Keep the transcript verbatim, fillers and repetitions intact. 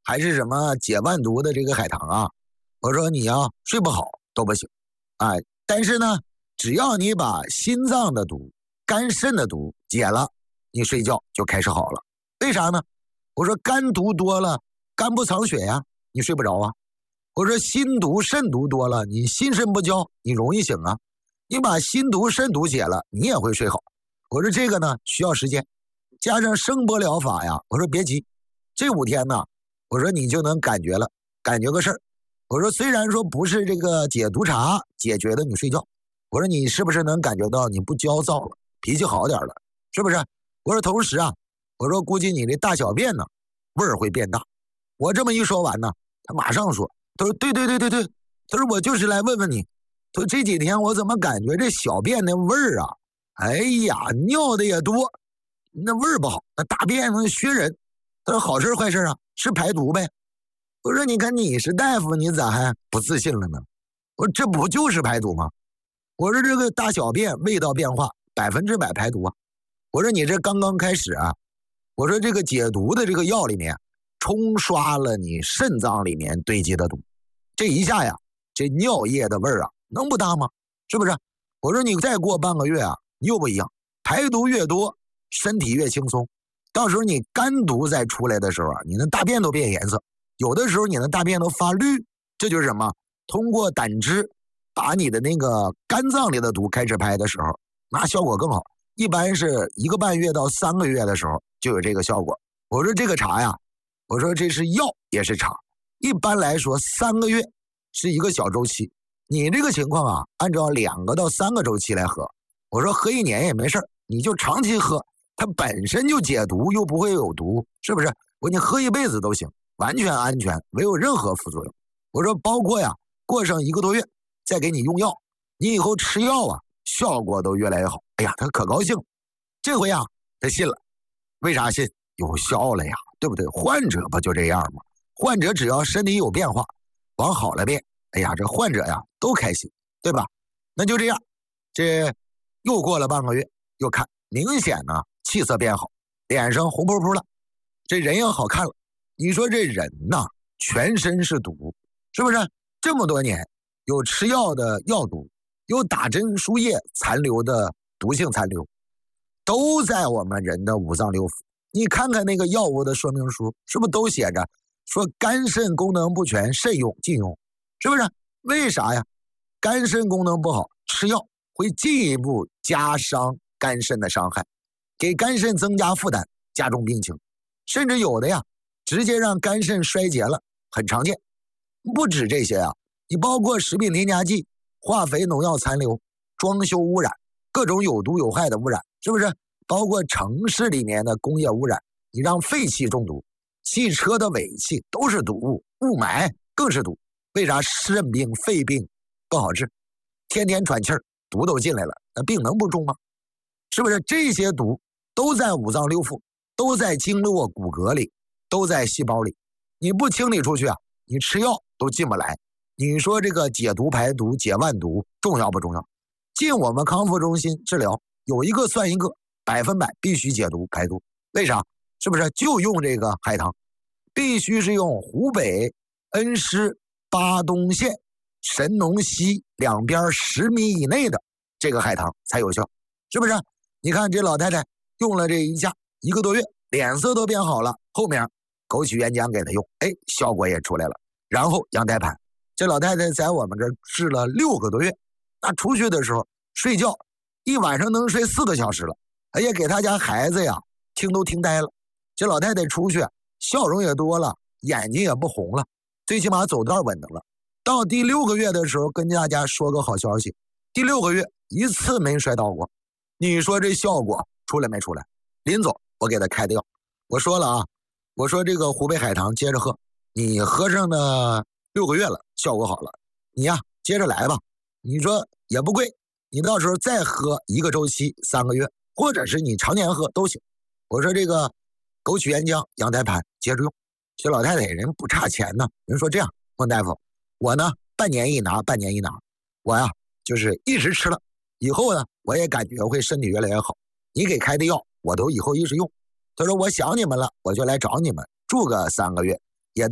还是什么解万毒的这个海棠啊，我说你要睡不好都不行，哎，但是呢，只要你把心脏的毒、肝肾的毒解了，你睡觉就开始好了。为啥呢？我说肝毒多了，肝不藏血呀，你睡不着啊。我说心毒、肾毒多了，你心肾不交，你容易醒啊。你把心毒、肾毒解了，你也会睡好。我说这个呢需要时间，加上声波疗法呀，我说别急，这五天呢，我说你就能感觉了，感觉个事儿。我说虽然说不是这个解毒茶解决的你睡觉，我说你是不是能感觉到你不焦躁了，脾气好点了，是不是？我说同时啊，我说估计你这大小便呢味儿会变大。我这么一说完呢，他马上说，他说对对对对对，他说我就是来问问你，他说这几天我怎么感觉这小便的味儿啊，哎呀尿的也多，那味儿不好，那大便能熏人。他说好事坏事啊，是排毒呗。我说你看你是大夫，你咋还不自信了呢？我说这不就是排毒吗？我说这个大小便味道变化百分之百排毒啊。我说你这刚刚开始啊，我说这个解毒的这个药里面冲刷了你肾脏里面堆积的毒，这一下呀，这尿液的味儿啊能不大吗？是不是？我说你再过半个月啊又不一样，排毒越多身体越轻松，到时候你肝毒再出来的时候啊，你那大便都变颜色，有的时候你的大便都发绿，这就是什么？通过胆汁把你的那个肝脏里的毒开始排的时候，那效果更好。一般是一个半月到三个月的时候就有这个效果。我说这个茶呀，我说这是药也是茶，一般来说三个月是一个小周期，你这个情况啊，按照两个到三个周期来喝。我说喝一年也没事，你就长期喝，它本身就解毒又不会有毒，是不是？我你喝一辈子都行，完全安全，没有任何副作用。我说包括呀，过上一个多月再给你用药，你以后吃药啊效果都越来越好。哎呀，他可高兴，这回呀他信了。为啥信？有效了呀，对不对？患者不就这样吗？患者只要身体有变化往好了变，哎呀这患者呀都开心，对吧？那就这样，这又过了半个月，又看明显呢气色变好，脸上红扑扑了，这人也好看了。你说这人呐全身是毒，是不是？这么多年有吃药的药毒，有打针输液残留的毒性残留，都在我们人的五脏六腑。你看看那个药物的说明书，是不是都写着说肝肾功能不全，慎用禁用，是不是？为啥呀？肝肾功能不好，吃药会进一步加伤肝肾的伤害，给肝肾增加负担，加重病情，甚至有的呀直接让肝肾衰竭了，很常见。不止这些啊，你包括食品添加剂、化肥、农药残留、装修污染，各种有毒有害的污染，是不是？包括城市里面的工业污染，你让废气中毒，汽车的尾气都是毒物，雾霾更是毒。为啥肾病、肺病不好治？天天喘气儿，毒都进来了，那病能不重吗？是不是？这些毒都在五脏六腑，都在经络骨骼里，都在细胞里，你不清理出去啊，你吃药都进不来。你说这个解毒排毒解万毒重要不重要？进我们康复中心治疗有一个算一个，百分百必须解毒排毒。为啥？是不是就用这个海棠？必须是用湖北恩施巴东县神农溪两边十米以内的这个海棠才有效，是不是？你看这老太太用了这一下一个多月，脸色都变好了，后面枸杞原浆给她用，哎，效果也出来了。然后羊胎盘，这老太太在我们这儿治了六个多月，那出去的时候睡觉一晚上能睡四个小时了，哎呀，给他家孩子呀听都听呆了。这老太太出去笑容也多了，眼睛也不红了，最起码走道稳当了。到第六个月的时候，跟大家说个好消息，第六个月一次没摔倒过。你说这效果出来没出来？临走我给他开的药，我说了啊，我说这个湖北海棠接着喝，你喝上呢六个月了，效果好了，你呀接着来吧。你说也不贵，你到时候再喝一个周期三个月，或者是你常年喝都行。我说这个枸杞原浆羊胎盘接着用。这老太太人不差钱呢，人说这样，孟大夫，我呢半年一拿半年一拿，我呀就是一直吃了，以后呢我也感觉会身体越来越好，你给开的药我都以后一直用。他说我想你们了，我就来找你们住个三个月，